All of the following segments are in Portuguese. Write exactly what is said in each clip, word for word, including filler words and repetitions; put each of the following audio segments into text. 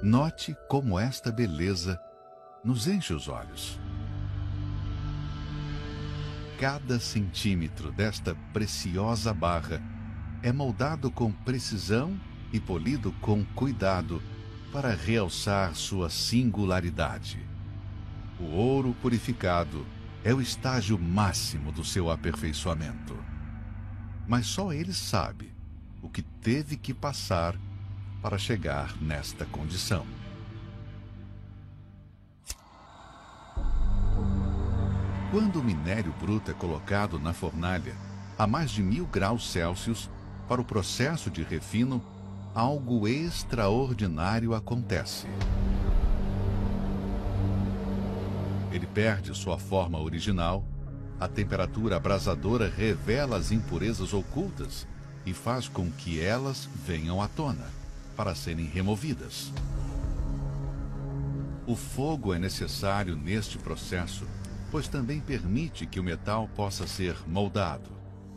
note como esta beleza nos enche os olhos. Cada centímetro desta preciosa barra é moldado com precisão e polido com cuidado para realçar sua singularidade. O ouro purificado é o estágio máximo do seu aperfeiçoamento. Mas só ele sabe o que teve que passar para chegar nesta condição. Quando o minério bruto é colocado na fornalha a mais de mil graus Celsius para o processo de refino, algo extraordinário acontece. Ele perde sua forma original, a temperatura abrasadora revela as impurezas ocultas e faz com que elas venham à tona, para serem removidas. O fogo é necessário neste processo, pois também permite que o metal possa ser moldado.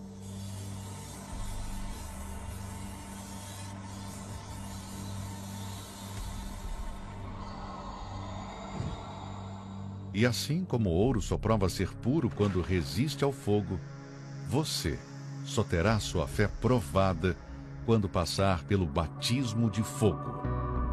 E assim como o ouro só prova ser puro quando resiste ao fogo, você só terá sua fé provada quando passar pelo batismo de fogo.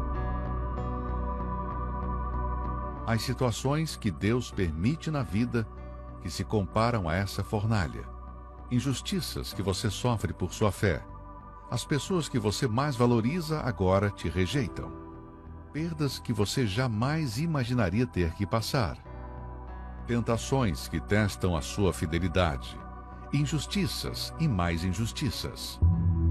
As situações que Deus permite na vida que se comparam a essa fornalha, injustiças que você sofre por sua fé, as pessoas que você mais valoriza agora te rejeitam, perdas que você jamais imaginaria ter que passar, tentações que testam a sua fidelidade, injustiças e mais injustiças.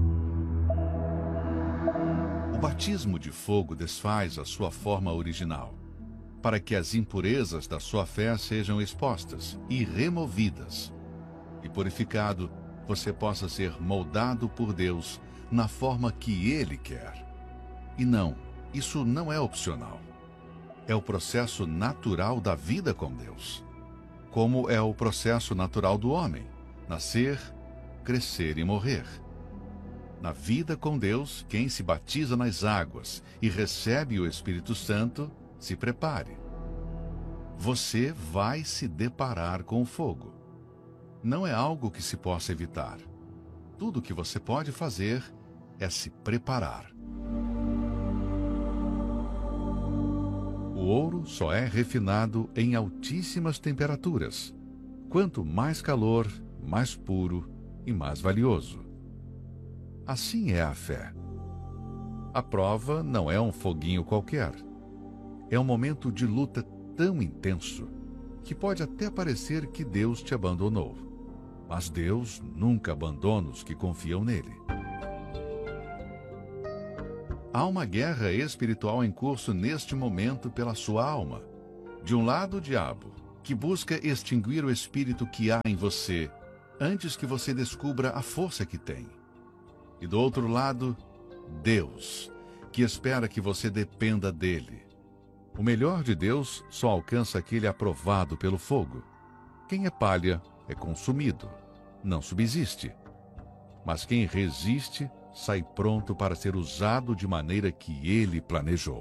O batismo de fogo desfaz a sua forma original, para que as impurezas da sua fé sejam expostas e removidas. E purificado, você possa ser moldado por Deus na forma que Ele quer. E não, isso não é opcional. É o processo natural da vida com Deus. Como é o processo natural do homem: nascer, crescer e morrer. Na vida com Deus, quem se batiza nas águas e recebe o Espírito Santo, se prepare. Você vai se deparar com o fogo. Não é algo que se possa evitar. Tudo o que você pode fazer é se preparar. O ouro só é refinado em altíssimas temperaturas. Quanto mais calor, mais puro e mais valioso. Assim é a fé. A prova não é um foguinho qualquer. É um momento de luta tão intenso que pode até parecer que Deus te abandonou. Mas Deus nunca abandona os que confiam nele. Há uma guerra espiritual em curso neste momento pela sua alma. De um lado, o diabo, que busca extinguir o espírito que há em você, antes que você descubra a força que tem. E do outro lado, Deus, que espera que você dependa dele. O melhor de Deus só alcança aquele aprovado pelo fogo. Quem é palha é consumido, não subsiste. Mas quem resiste sai pronto para ser usado de maneira que ele planejou.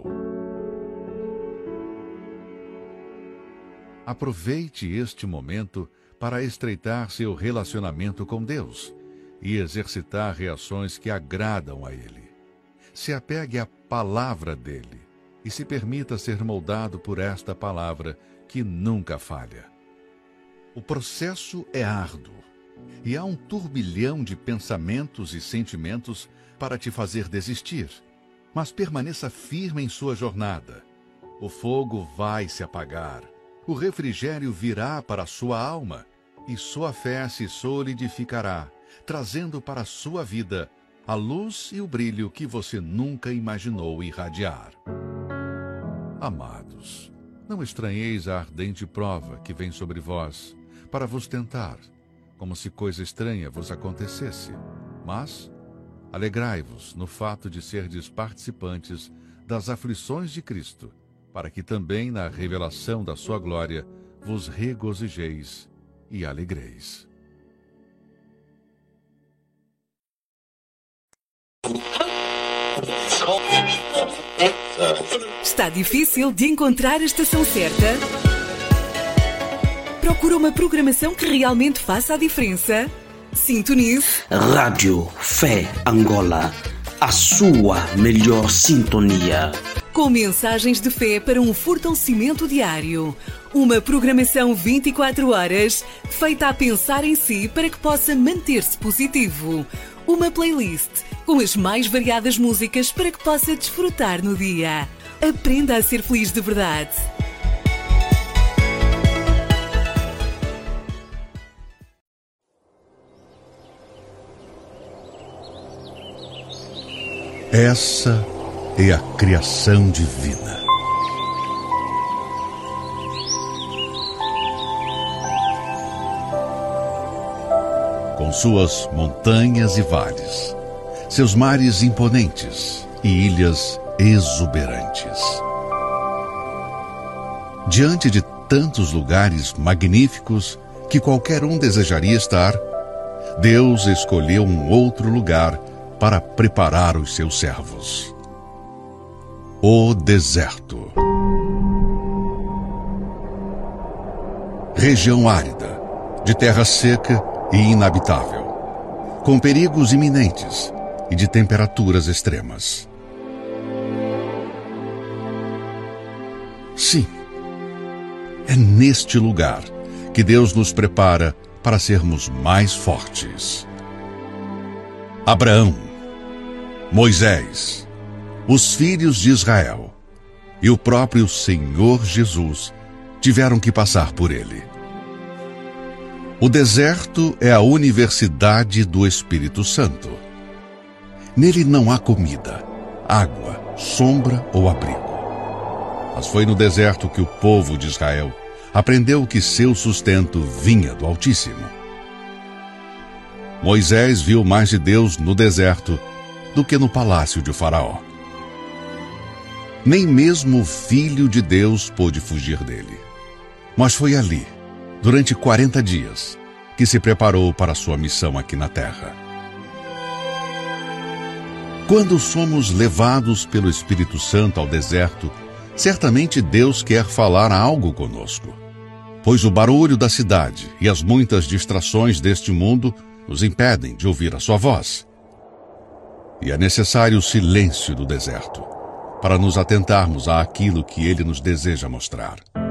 Aproveite este momento para estreitar seu relacionamento com Deus e exercitar reações que agradam a Ele. Se apegue à palavra dele e se permita ser moldado por esta palavra que nunca falha. O processo é árduo e há um turbilhão de pensamentos e sentimentos para te fazer desistir, mas permaneça firme em sua jornada. O fogo vai se apagar, o refrigério virá para a sua alma e sua fé se solidificará, trazendo para a sua vida a luz e o brilho que você nunca imaginou irradiar. Amados, não estranheis a ardente prova que vem sobre vós, para vos tentar, como se coisa estranha vos acontecesse. Mas alegrai-vos no fato de serdes participantes das aflições de Cristo, para que também na revelação da sua glória vos regozijeis e alegreis. Está difícil de encontrar a estação certa? Procura uma programação que realmente faça a diferença? Sintonize Rádio Fé Angola, a sua melhor sintonia. Com mensagens de fé para um fortalecimento diário. Uma programação vinte e quatro horas, feita a pensar em si para que possa manter-se positivo. Uma playlist com as mais variadas músicas para que possa desfrutar no dia. Aprenda a ser feliz de verdade. Essa é a criação divina. Com suas montanhas e vales, seus mares imponentes e ilhas exuberantes. Diante de tantos lugares magníficos que qualquer um desejaria estar, Deus escolheu um outro lugar para preparar os seus servos. O deserto. Região árida, de terra seca e inabitável, com perigos iminentes e de temperaturas extremas. Sim, é neste lugar que Deus nos prepara para sermos mais fortes. Abraão, Moisés, os filhos de Israel e o próprio Senhor Jesus tiveram que passar por ele. O deserto é a universidade do Espírito Santo. Nele não há comida, água, sombra ou abrigo. Mas foi no deserto que o povo de Israel aprendeu que seu sustento vinha do Altíssimo. Moisés viu mais de Deus no deserto do que no palácio de Faraó. Nem mesmo o Filho de Deus pôde fugir dele. Mas foi ali, durante quarenta dias, que se preparou para sua missão aqui na terra. Quando somos levados pelo Espírito Santo ao deserto, certamente Deus quer falar algo conosco, pois o barulho da cidade e as muitas distrações deste mundo nos impedem de ouvir a sua voz. E é necessário o silêncio do deserto para nos atentarmos àquilo que ele nos deseja mostrar.